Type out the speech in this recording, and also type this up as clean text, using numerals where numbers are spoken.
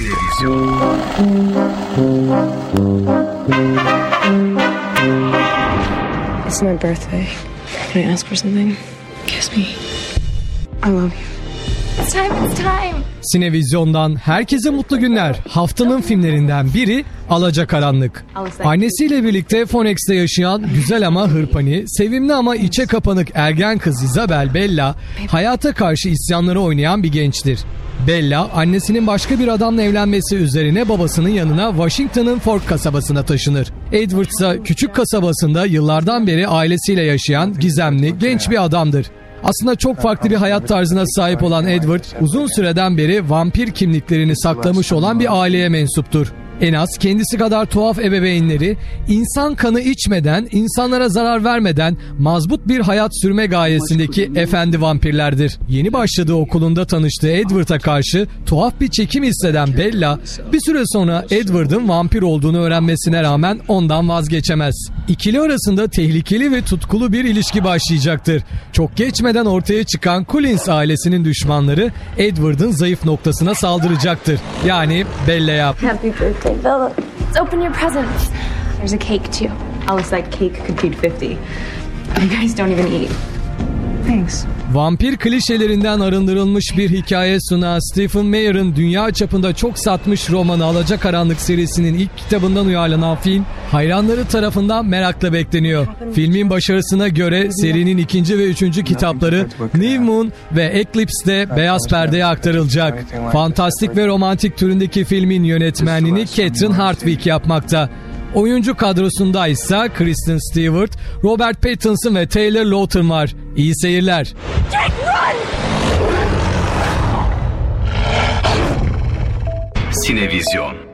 Sinevizyon. It's my birthday. Can I ask for something? Kiss me. I love you. It's time. Sinevizyon'dan herkese mutlu günler. Haftanın filmlerinden biri Alacakaranlık. Annesiyle birlikte Phoenix'te yaşayan güzel ama hırpani, sevimli ama içe kapanık ergen kız Isabel Bella, hayata karşı isyanları oynayan bir gençtir. Bella, annesinin başka bir adamla evlenmesi üzerine babasının yanına Washington'ın Fork kasabasına taşınır. Edward ise küçük kasabasında yıllardan beri ailesiyle yaşayan gizemli, genç bir adamdır. Aslında çok farklı bir hayat tarzına sahip olan Edward, uzun süreden beri vampir kimliklerini saklamış olan bir aileye mensuptur. En az kendisi kadar tuhaf ebeveynleri, insan kanı içmeden, insanlara zarar vermeden mazbut bir hayat sürme gayesindeki efendi vampirlerdir. Yeni başladığı okulunda tanıştığı Edward'a karşı tuhaf bir çekim hisseden Bella, bir süre sonra Edward'ın vampir olduğunu öğrenmesine rağmen ondan vazgeçemez. İkili arasında tehlikeli ve tutkulu bir ilişki başlayacaktır. Çok geçmeden ortaya çıkan Collins ailesinin düşmanları Edward'ın zayıf noktasına saldıracaktır. Yani Bella'ya. Happy birthday, Bella. Let's open your presents. There's a cake too. Oh, it's like cake could feed 50. You guys don't even eat. Thanks. Vampir klişelerinden arındırılmış bir hikaye sunan Stephen Meyer'ın dünya çapında çok satmış romanı Alacakaranlık serisinin ilk kitabından uyarlanan film, hayranları tarafından merakla bekleniyor. Filmin başarısına göre serinin ikinci ve üçüncü kitapları New Moon ve Eclipse'de beyaz perdeye aktarılacak. Fantastik ve romantik türündeki filmin yönetmenliğini Catherine Hardwicke yapmakta. Oyuncu kadrosunda ise Kristen Stewart, Robert Pattinson ve Taylor Lautner var. İyi seyirler. Sinevizyon.